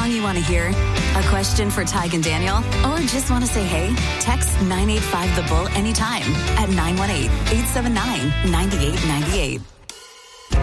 song you want to hear? A question for Tig and Daniel? Or just want to say hey? Text 985 The Bull anytime at 918-879-9898.